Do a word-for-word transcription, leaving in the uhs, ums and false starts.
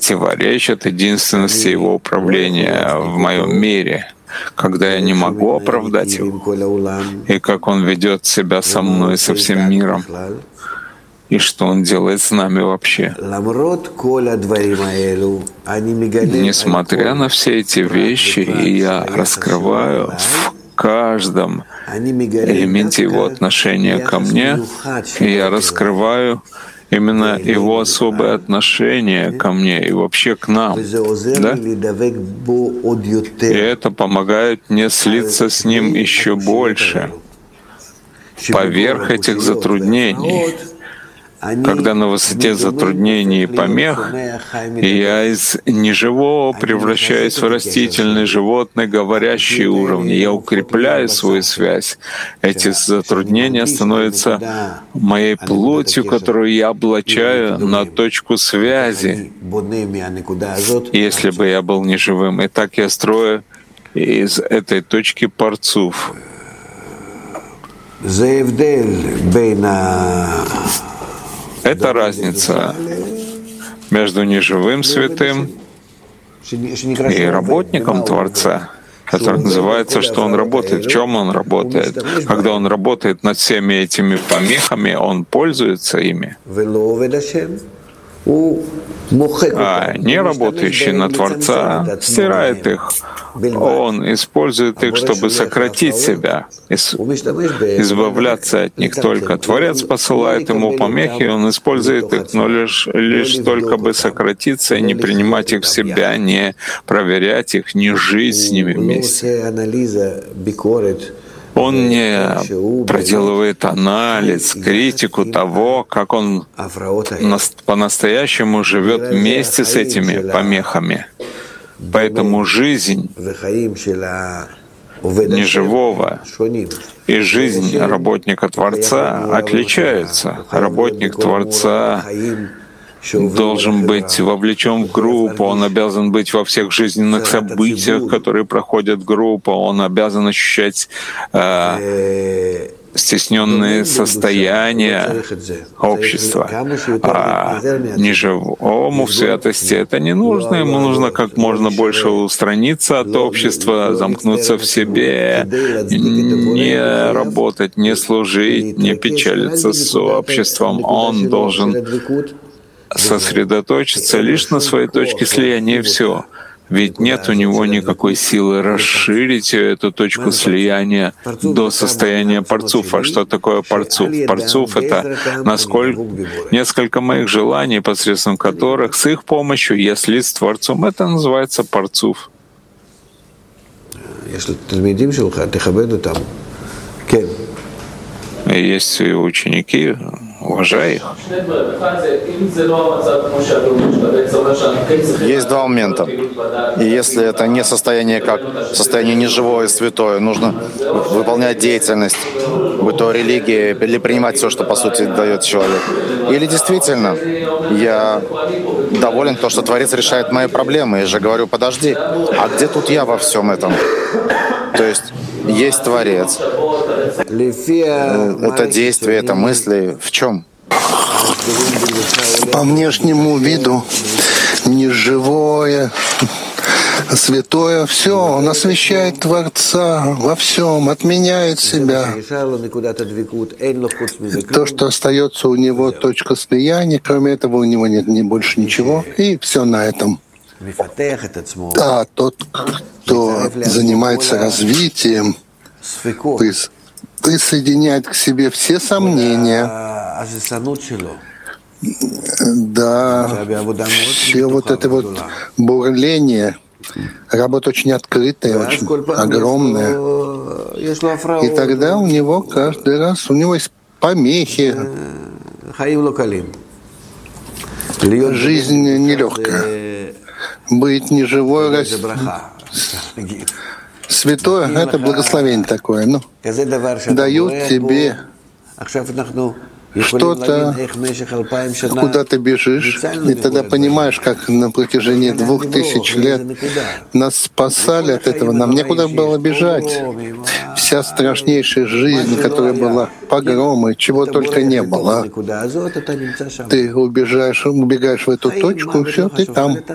противоречат единственности Его управления в моем мире, когда я не могу оправдать Его, и как Он ведет себя со мной и со всем миром, и что Он делает с нами вообще. Несмотря на все эти вещи, я раскрываю в каждом элементе Его отношения ко мне, и я раскрываю именно Его особое отношение ко мне и вообще к нам. Да? И это помогает мне слиться с Ним еще больше, поверх этих затруднений. Когда на высоте затруднений и помех, я из неживого превращаюсь в растительный, животный, говорящий уровни. Я укрепляю свою связь. Эти затруднения становятся моей плотью, которую я облачаю на точку связи. Если бы я был неживым. И так я строю из этой точки парцуф. Это разница между неживым святым и работником Творца, который называется, что он работает. В чем он работает? Когда он работает над всеми этими помехами, он пользуется ими. А не работающий на Творца стирает их. Он использует их, чтобы сократить себя, избавляться от них только. Творец посылает ему помехи, он использует их, но лишь, лишь только бы сократиться и не принимать их в себя, не проверять их, не жить с ними вместе. Он не проделывает анализ, критику того, как он по-настоящему живет вместе с этими помехами. Поэтому жизнь неживого и жизнь работника Творца отличаются. Работник Творца должен быть вовлечен в группу, он обязан быть во всех жизненных событиях, которые проходят группа, он обязан ощущать э, стесненные состояния общества. А неживому в святости это не нужно, ему нужно как можно больше устраниться от общества, замкнуться в себе, не работать, не служить, не печалиться с обществом. Он должен сосредоточиться лишь на своей точке слияния, и все. Ведь нет у него никакой силы расширить эту точку слияния до состояния парцуф. А что такое парцуф? Парцуф — это насколько несколько моих желаний, посредством которых с их помощью я слит с Творцом. Это называется парцуф. Есть и ученики, уважай их. Есть два момента. И если это не состояние как состояние неживое и святое, нужно выполнять деятельность, будь то религия, или принимать все, что по сути дает человек. Или действительно, я доволен то, что Творец решает мои проблемы. Я же говорю, подожди, а где тут я во всем этом? То есть есть Творец. Это действие, это мысли. В чем? По внешнему виду неживое, святое, все, он освящает Творца во всем, отменяет себя. То, что остается у него точка слияния, кроме этого у него нет ни больше ничего, и все на этом. А тот, кто занимается развитием, присоединяет к себе все сомнения, да, все вот это вот бурление, работа очень открытая, очень огромная. И тогда у него каждый раз, у него есть помехи. Жизнь нелегкая. Быть неживой, святое — это благословение такое. Ну, дают тебе что-то, куда ты бежишь, и тогда понимаешь, как на протяжении двух тысяч лет нас спасали от этого. Нам некуда было бежать. Вся страшнейшая жизнь, которая была, погромы, чего только не было. Ты убегаешь, убегаешь в эту точку, и все, ты там.